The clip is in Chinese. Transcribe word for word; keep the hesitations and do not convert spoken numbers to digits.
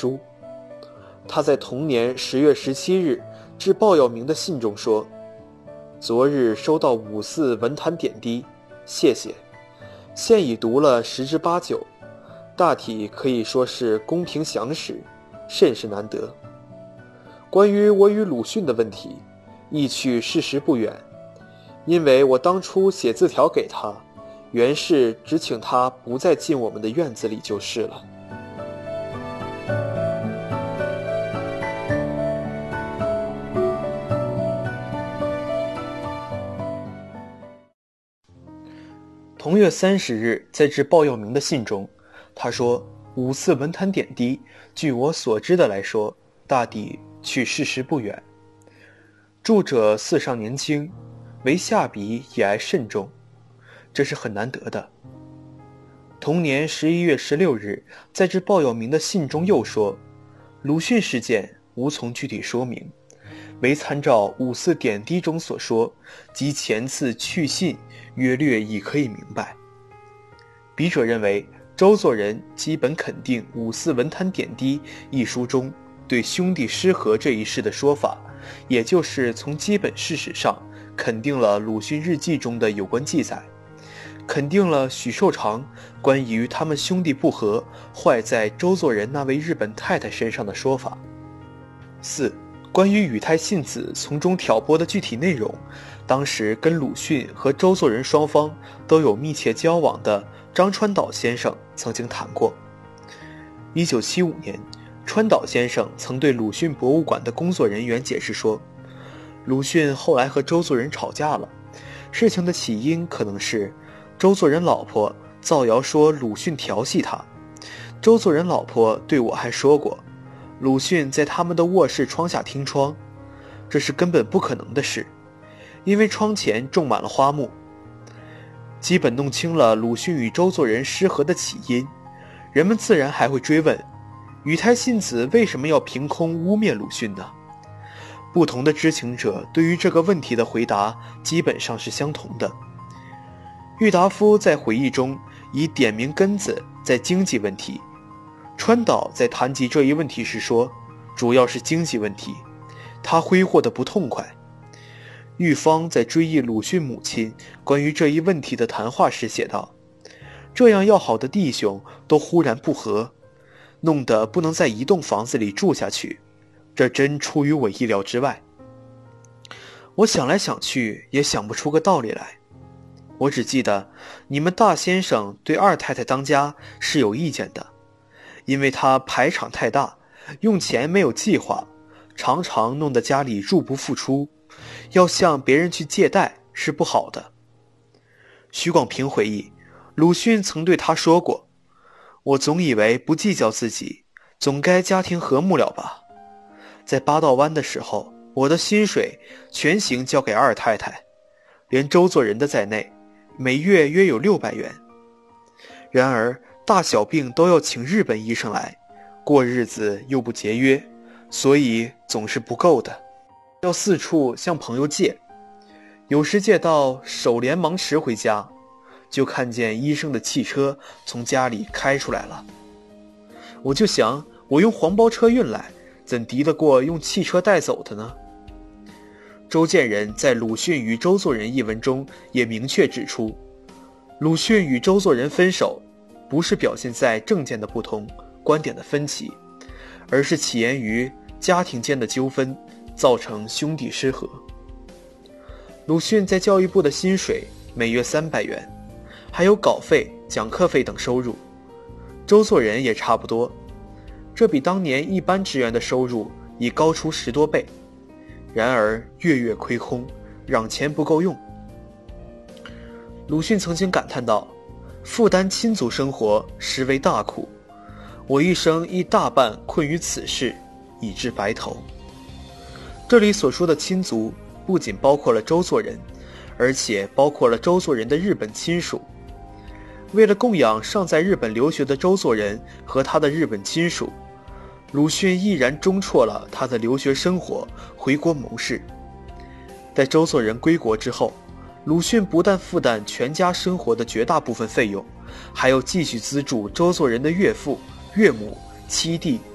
书。他在同年十月十七日致鲍耀明的信中说：昨日收到五四文坛点滴，谢谢，现已读了十之八九，大体可以说是公平详实，甚是难得。关于我与鲁迅的问题，亦去事实不远，因为我当初写字条给他，原是只请他不再进我们的院子里就是了。同月三十日，在致鲍耀明的信中，他说：五四文坛点滴，据我所知的来说，大抵去事实不远。著者似尚年轻，唯下笔也爱慎重，这是很难得的。同年十一月十六日，在致鲍耀明的信中又说：鲁迅事件无从具体说明，唯参照五四点滴中所说及前次去信约略已可以明白。笔者认为，周作人基本肯定五四文坛点滴一书中对兄弟失和这一事的说法，也就是从基本事实上肯定了鲁迅日记中的有关记载，肯定了许寿裳关于他们兄弟不和坏在周作人那位日本太太身上的说法。四、关于宇太信子从中挑拨的具体内容，当时跟鲁迅和周作人双方都有密切交往的张川岛先生曾经谈过。一九七五年，川岛先生曾对鲁迅博物馆的工作人员解释说，鲁迅后来和周作人吵架了，事情的起因可能是周作人老婆造谣说鲁迅调戏他。周作人老婆对我还说过，鲁迅在他们的卧室窗下听窗，这是根本不可能的事，因为窗前种满了花木。基本弄清了鲁迅与周作人失和的起因，人们自然还会追问，宇太信子为什么要凭空污蔑鲁迅呢？不同的知情者对于这个问题的回答基本上是相同的。郁达夫在回忆中以点名根子在经济问题，川岛在谈及这一问题时说，主要是经济问题，他挥霍得不痛快。郁方在追忆鲁迅母亲关于这一问题的谈话时写道，这样要好的弟兄都忽然不和，弄得不能在一栋房子里住下去，这真出于我意料之外。我想来想去也想不出个道理来，我只记得你们大先生对二太太当家是有意见的，因为他排场太大，用钱没有计划，常常弄得家里入不敷出，要向别人去借贷是不好的。许广平回忆，鲁迅曾对他说过，我总以为不计较自己，总该家庭和睦了吧。在八道湾的时候，我的薪水全行交给二太太，连周作人的在内，每月约有六百元。然而大小病都要请日本医生来，过日子又不节约，所以总是不够的，要四处向朋友借，有时借到手连忙迟回家，就看见医生的汽车从家里开出来了。我就想，我用黄包车运来，怎敌得过用汽车带走的呢？周建人在《鲁迅与周作人》一文中也明确指出，鲁迅与周作人分手，不是表现在政见的不同、观点的分歧，而是起源于家庭间的纠纷，造成兄弟失和。鲁迅在教育部的薪水每月三百元，还有稿费、讲课费等收入，周作人也差不多，这比当年一般职员的收入已高出十多倍。然而月月亏空，嚷钱不够用。鲁迅曾经感叹道，负担亲族生活实为大苦，我一生亦大半困于此事，以致白头。这里所说的亲族不仅包括了周作人，而且包括了周作人的日本亲属。为了供养尚在日本留学的周作人和他的日本亲属，鲁迅毅然中辍了他的留学生活，回国谋事。在周作人归国之后，鲁迅不但负担全家生活的绝大部分费用，还要继续资助周作人的岳父、岳母、七弟